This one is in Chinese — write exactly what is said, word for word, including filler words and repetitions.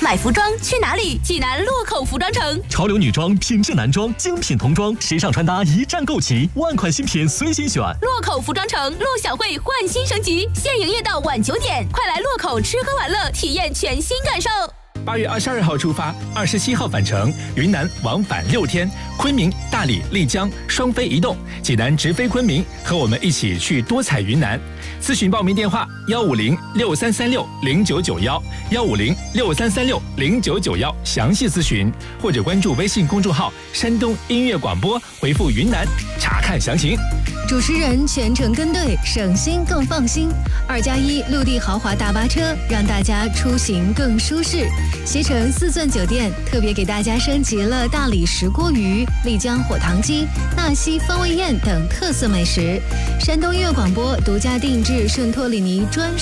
买服装去哪里？济南洛口服装城。 潮流女装、品质男装、精品童装，时尚穿搭一站购齐，万款新品随心选。 洛口服装城陆小慧焕新升级，现营业到晚九点，快来洛口吃喝玩乐，体验全新感受。 八月二十二号出发，二十七号返程，云南往返六天，昆明、大理、丽江双飞移动，济南直飞昆明，和我们一起去多彩云南。咨询报名电话：幺五零六三三六零九九幺，幺五零六三三六零九九幺，详细咨询，或者关注微信公众号“山东音乐广播”，回复“云南”查看详情。 主持人全程跟队，省心更放心。二加一陆地豪华大巴车，让大家出行更舒适。携程四钻酒店特别给大家升级了大理石锅鱼、丽江火糖鸡、纳西风味宴等特色美食。山东音乐广播独家定制圣托里尼专